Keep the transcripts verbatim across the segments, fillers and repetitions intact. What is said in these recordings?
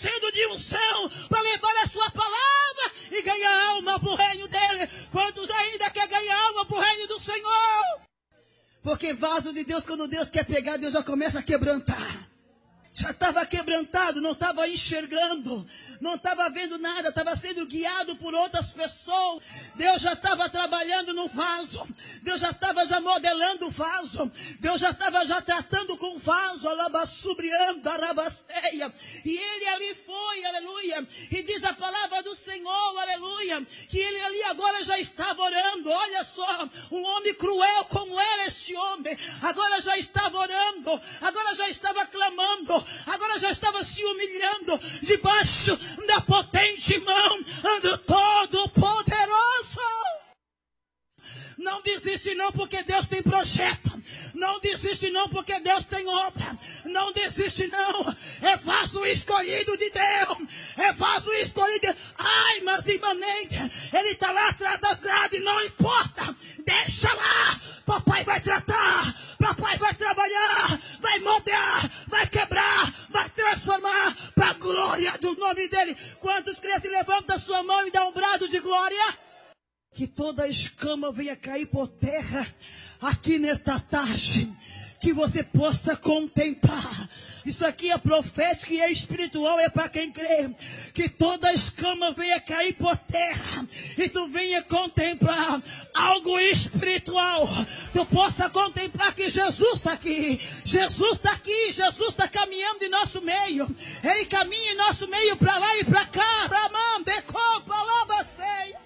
enchendo de unção para levar a sua palavra e ganhar alma para o reino dele. Quantos ainda quer ganhar alma para o reino do Senhor? Porque vaso de Deus, quando Deus quer pegar, Deus já começa a quebrantar. Já estava quebrantado, não estava enxergando, não estava vendo nada, estava sendo guiado por outras pessoas. Deus já estava trabalhando no vaso, Deus já estava já modelando o vaso, Deus já estava já tratando com o vaso, alabassubriando, arabaceia. E ele ali foi, aleluia, e diz a palavra do Senhor, aleluia, que ele ali agora já estava orando. Olha só, um homem cruel como era esse homem, agora já estava orando, agora já estava clamando, agora já estava se humilhando debaixo da potente mão do Todo-Poderoso. Não desiste não, porque Deus tem projeto. Não desiste não, porque Deus tem obra. Não desiste não. É vaso escolhido de Deus. É vaso escolhido. Ai, mas Imanente, ele está lá atrás das grades. Não importa. Deixa lá. Papai vai tratar. Papai vai trabalhar. Vai moldear. Vai quebrar. Vai transformar. Para a glória do nome dele. Quantos crentes levantam a sua mão e dão um brado de glória? Que toda a escama venha cair por terra aqui nesta tarde. Que você possa contemplar. Isso aqui é profético e é espiritual, é para quem crê. Que toda a escama venha cair por terra. E tu venha contemplar algo espiritual. Tu possa contemplar que Jesus está aqui. Jesus está aqui. Jesus está caminhando em nosso meio. Ele caminha em nosso meio para lá e para cá. Ramande, palavra ceia.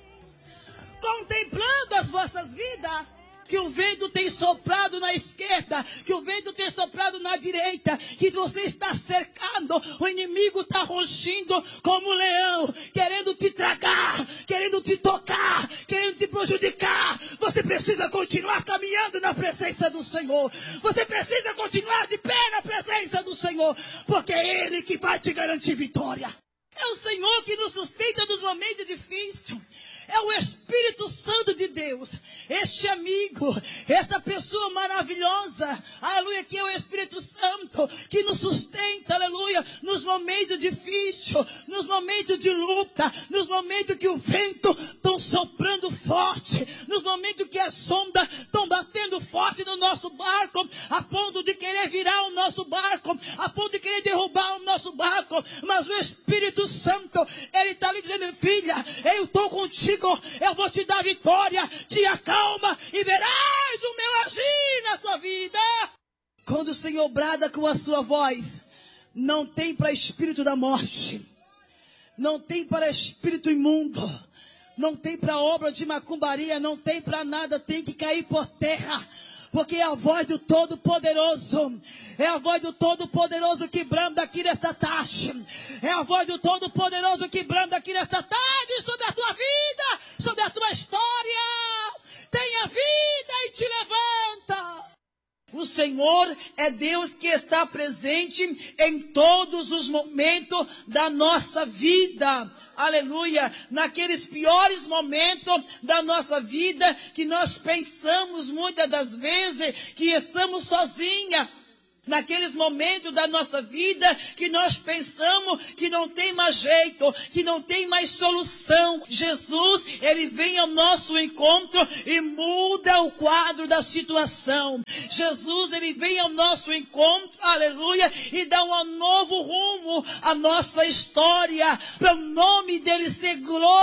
Contemplando as vossas vidas, que o vento tem soprado na esquerda, que o vento tem soprado na direita, que você está cercando, o inimigo está rugindo como um leão, querendo te tragar, querendo te tocar, querendo te prejudicar. Você precisa continuar caminhando na presença do Senhor, você precisa continuar de pé na presença do Senhor, porque é Ele que vai te garantir vitória. É o Senhor que nos sustenta nos momentos difíceis. É o Espírito Santo de Deus, este amigo, esta pessoa maravilhosa, aleluia, que é o Espírito Santo, que nos sustenta, aleluia, nos momentos difíceis, nos momentos de luta, nos momentos que o vento estão soprando forte, nos momentos que as ondas estão batendo forte no nosso barco, a ponto de querer virar o nosso barco, a ponto de querer derrubar o nosso barco, mas o Espírito Santo, ele está ali dizendo: filha, eu estou contigo, eu vou te dar vitória, te acalma e verás o meu agir na tua vida. Quando o Senhor brada com a sua voz, não tem para espírito da morte, não tem para espírito imundo, não tem para obra de macumbaria, não tem para nada, tem que cair por terra. Porque é a voz do Todo-Poderoso. É a voz do Todo-Poderoso que branda aqui nesta tarde. É a voz do Todo-Poderoso que branda aqui nesta tarde sobre a tua vida, sobre a tua história. Tenha vida e te levanta. O Senhor é Deus que está presente em todos os momentos da nossa vida. Aleluia, naqueles piores momentos da nossa vida, que nós pensamos muitas das vezes que estamos sozinhas. Naqueles momentos da nossa vida que nós pensamos que não tem mais jeito, que não tem mais solução. Jesus, ele vem ao nosso encontro e muda o quadro da situação. Jesus, ele vem ao nosso encontro, aleluia, e dá um novo rumo à nossa história, para o nome dele ser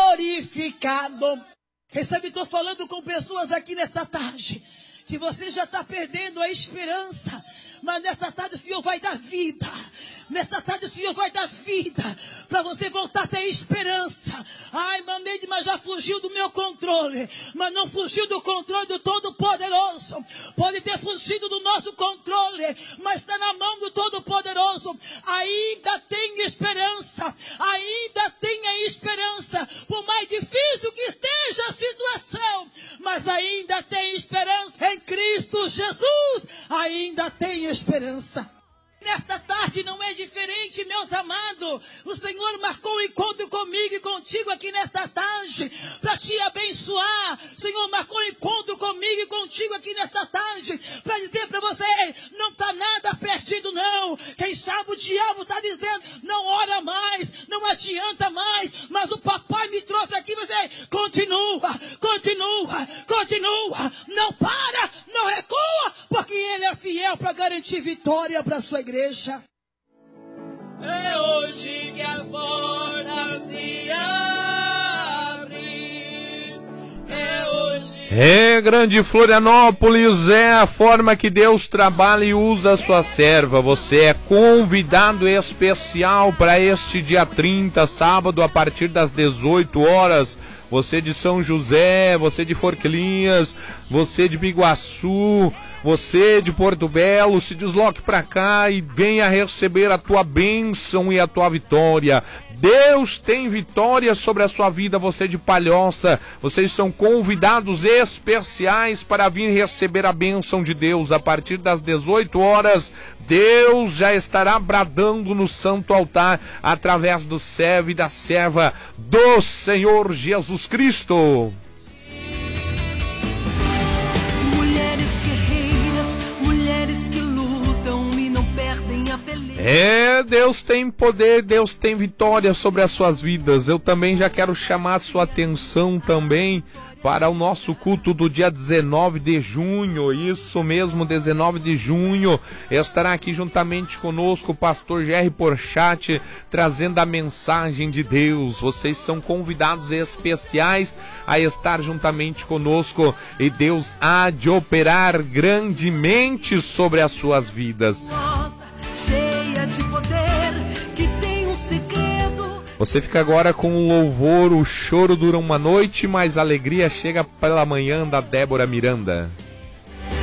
glorificado. Recebe, estou falando com pessoas aqui nesta tarde, que você já está perdendo a esperança. Mas nesta tarde o Senhor vai dar vida. Nesta tarde o Senhor vai dar vida para você voltar a ter esperança. Ai, Maneide, mas já fugiu do meu controle. Mas não fugiu do controle do Todo-Poderoso. Pode ter fugido do nosso controle, mas está na mão do Todo-Poderoso. Ainda tem esperança. Ainda tem esperança. Por mais difícil que esteja a situação, mas ainda tem esperança em Cristo Jesus. Ainda tem esperança. Nesta tarde não é diferente, meus amados. O Senhor marcou um encontro comigo e contigo aqui nesta tarde para te abençoar. O Senhor marcou um encontro comigo e contigo aqui nesta tarde para dizer para você, não está nada perdido não. Quem sabe o diabo está dizendo, não ora mais, não adianta mais, mas o papai me trouxe aqui, você continua, continua, continua, não para, não recua, porque ele é fiel para garantir vitória para a sua igreja. É hoje que as portas se abrem. É hoje. É, Grande Florianópolis, é a forma que Deus trabalha e usa a sua serva. Você é convidado especial para este dia trinta, sábado, a partir das dezoito horas. Você de São José, você de Forquilinhas, você de Biguaçu, você de Porto Belo, se desloque para cá e venha receber a tua bênção e a tua vitória. Deus tem vitória sobre a sua vida. Você de Palhoça, vocês são convidados especiais para vir receber a bênção de Deus. A partir das dezoito horas, Deus já estará bradando no santo altar através do servo e da serva do Senhor Jesus Cristo. É, Deus tem poder, Deus tem vitória sobre as suas vidas. Eu também já quero chamar a sua atenção também para o nosso culto do dia dezenove de junho. Isso mesmo, dezenove de junho, estará aqui juntamente conosco o pastor Jerry Porchat, trazendo a mensagem de Deus. Vocês são convidados especiais a estar juntamente conosco e Deus há de operar grandemente sobre as suas vidas. De poder, que tem um segredo. Você fica agora com o louvor, o choro dura uma noite, mas a alegria chega pela manhã, da Débora Miranda.